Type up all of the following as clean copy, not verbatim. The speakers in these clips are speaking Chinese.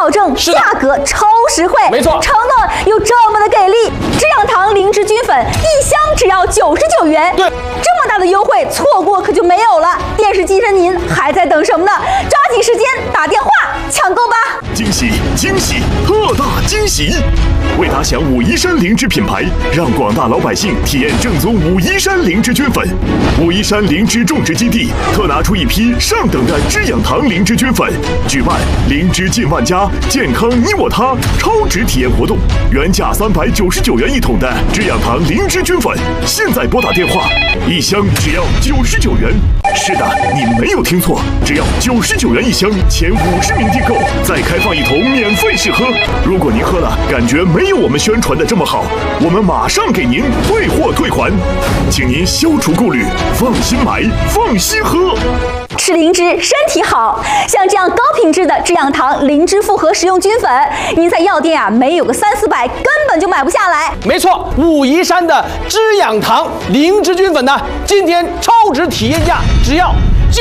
保证价格超实惠， 没错， 承诺又这么的给力。滋养堂灵芝菌粉一箱只要99元， 对， 这么大的优惠，错过可就没有了。电视机前您还在等什么呢？抓紧时间打电话抢购吧！ 惊喜惊喜，特大惊喜！为打响武夷山灵芝品牌，让广大老百姓体验正宗武夷山灵芝菌粉。武夷山灵芝种植基地特拿出一批上等的滋养堂灵芝菌粉，举办灵芝进万家，健康你我他超值体验活动。原价399元一桶的滋养堂灵芝菌粉，现在拨打电话，一箱只要99元。是的，你没有听错，只要99元一箱，前50名订购，再开放一桶免费试喝。如果您喝了感觉没有我们宣传的这么好，我们马上给您退货退款，请您消除顾虑，放心买，放心喝。 吃灵芝身体好，像这样高品质的滋养堂灵芝复合食用菌粉，您在药店没有个300-400根本就买不下来。 没错，武夷山的滋养堂灵芝菌粉呢，今天超值体验价只要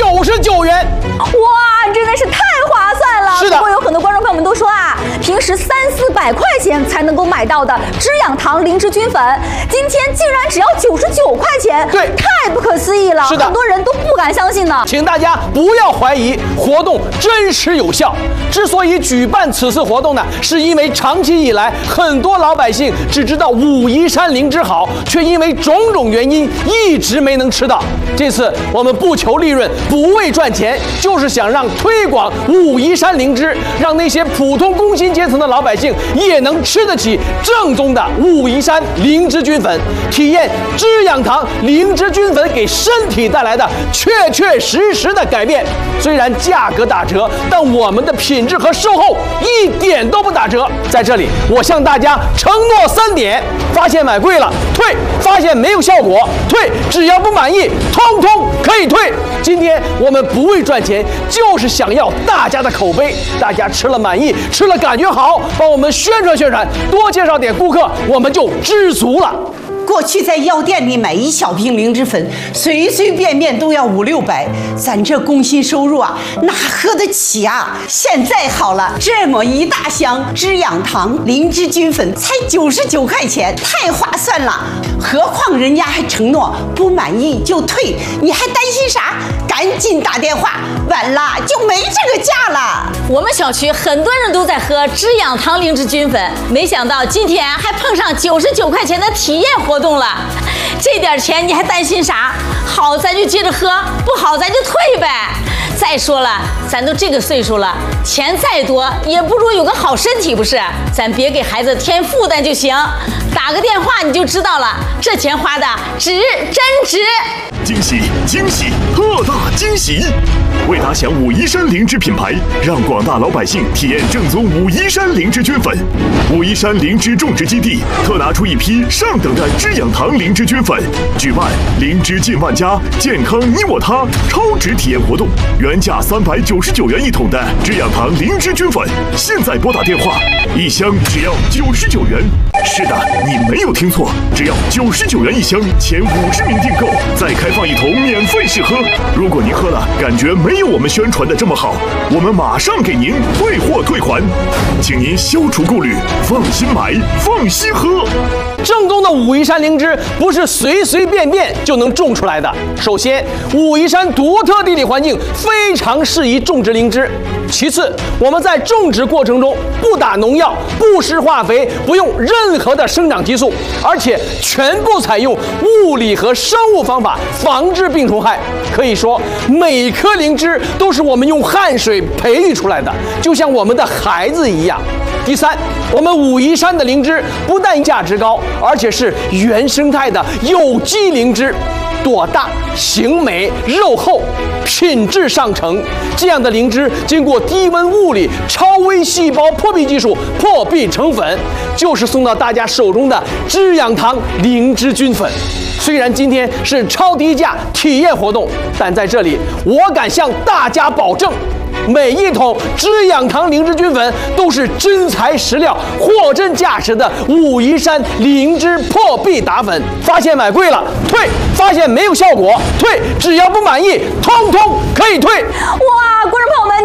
99元。 哇，真的是太划算了！ 是的， 不过有很多观众朋友们都说啊，平时300-400块钱才能够买到的滋养堂灵芝菌粉，今天竟然只要99块钱， 对， 太不可思议了！ 是的， 很多人都不敢相信呢。 请大家不要怀疑活动真实有效。之所以举办此次活动呢，是因为长期以来很多老百姓只知道武夷山灵芝好，却因为种种原因一直没能吃到。这次我们不求利润，不为赚钱，就是想让推广武夷山灵芝，让那些普通工薪阶层的老百姓也能吃得起正宗的武夷山灵芝菌粉，体验滋养堂灵芝菌粉给身体带来的确实的改变。虽然价格打折，但我们的品质和售后一点都不打折。在这里，我向大家承诺3点：发现买贵了退，发现没有效果退，只要不满意，通通可以退。今天我们不为赚钱，就是想要大家的口碑，大家吃了满意，吃了感觉好，帮我们宣传，多介绍点顾客，我们就知足了。 过去在药店里买一小瓶灵芝粉，随便都要500-600，咱这工薪收入啊，哪喝得起啊？现在好了，这么一大箱滋养堂灵芝菌粉才99块钱，太划算了。何况人家还承诺不满意就退，你还担心啥？赶紧打电话，晚了就没这个价了。 我们小区很多人都在喝滋养堂灵芝菌粉，没想到今天还碰上99块钱的体验活动了。这点钱你还担心啥？好咱就接着喝，不好咱就退呗。再说了，咱都这个岁数了，钱再多也不如有个好身体，不是？咱别给孩子添负担就行。打个电话你就知道了，这钱花的值，真值！ 惊喜惊喜，特大惊喜！为打响武夷山灵芝品牌，让广大老百姓体验正宗武夷山灵芝菌粉。武夷山灵芝种植基地特拿出一批上等的滋养堂灵芝菌粉，举办灵芝进万家，健康你我他超值体验活动。原价399元一桶的滋养堂灵芝菌粉，现在拨打电话，一箱只要99元。是的，你没有听错，只要99元一箱，前50名订购，再开放一桶免费试喝。如果您喝了感觉没有我们宣传的这么好，我们马上给您退货退款，请您消除顾虑，放心买，放心喝。 正宗的武夷山灵芝不是随便就能种出来的。首先，武夷山独特地理环境非常适宜种植灵芝。其次，我们在种植过程中不打农药、不施化肥，不用任何的生长激素，而且全部采用物理和生物方法防治病虫害。可以说，每一颗灵芝都是我们用汗水培育出来的，就像我们的孩子一样。第三，我们武夷山的灵芝不但价值高，而且是原生态的有机灵芝，朵大、形美、肉厚，品质上乘。这样的灵芝经过低温物理、超微细胞破壁技术破壁成粉，就是送到大家手中的滋养堂灵芝菌粉。虽然今天是超低价体验活动，但在这里我敢向大家保证，每一桶滋养堂灵芝菌粉都是真材实料、货真价实的武夷山灵芝破壁打粉。发现买贵了退，发现没有效果退，只要不满意，通通可以退。 哇，观众朋友们！